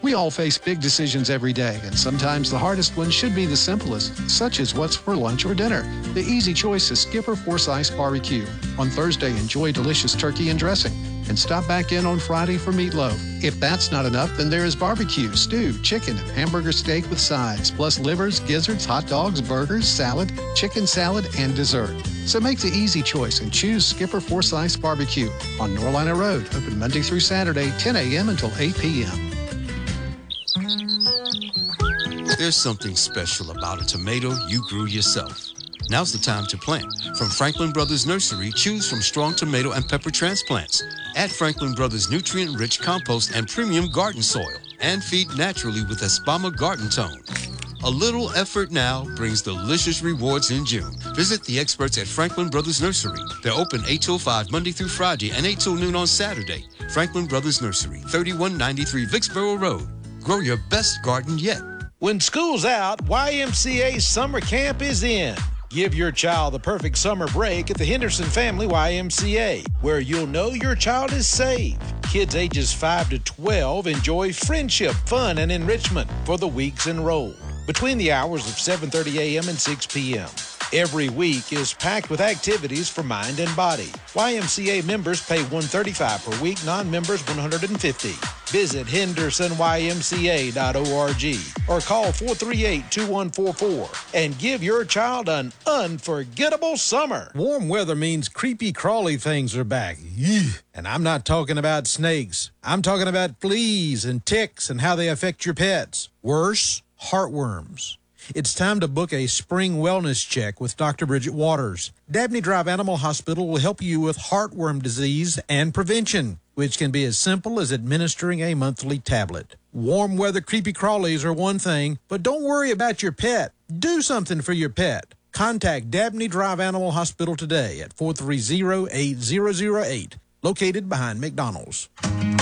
We all face big decisions every day, and sometimes the hardest ones should be the simplest, such as what's for lunch or dinner. The easy choice is Skipper Forsyth's Barbecue. On Thursday, enjoy delicious turkey and dressing, and stop back in on Friday for meatloaf. If that's not enough, then there is barbecue, stew, chicken, and hamburger steak with sides, plus livers, gizzards, hot dogs, burgers, salad, chicken salad, and dessert. So make the easy choice and choose Skipper Forsyth's Barbecue on Norlina Road, open Monday through Saturday, 10 a.m. until 8 p.m. There's something special about a tomato you grew yourself. Now's the time to plant. From Franklin Brothers Nursery, choose from strong tomato and pepper transplants. Add Franklin Brothers nutrient-rich compost and premium garden soil. And feed naturally with Espama Garden Tone. A little effort now brings delicious rewards in June. Visit the experts at Franklin Brothers Nursery. They're open 8 till 5 Monday through Friday and 8 till noon on Saturday. Franklin Brothers Nursery, 3193 Vicksboro Road. Grow your best garden yet. When school's out, YMCA Summer Camp is in. Give your child the perfect summer break at the Henderson Family YMCA, where you'll know your child is safe. Kids ages 5 to 12 enjoy friendship, fun, and enrichment for the weeks enrolled, between the hours of 7:30 a.m. and 6 p.m. Every week is packed with activities for mind and body. YMCA members pay $135 per week, non-members $150. Visit hendersonymca.org or call 438-2144 and give your child an unforgettable summer. Warm weather means creepy crawly things are back. Eugh. And I'm not talking about snakes. I'm talking about fleas and ticks and how they affect your pets. Worse, heartworms. It's time to book a spring wellness check with Dr. Bridget Waters. Dabney Drive Animal Hospital will help you with heartworm disease and prevention, which can be as simple as administering a monthly tablet. Warm weather creepy crawlies are one thing, but don't worry about your pet. Do something for your pet. Contact Dabney Drive Animal Hospital today at 430-8008, located behind McDonald's.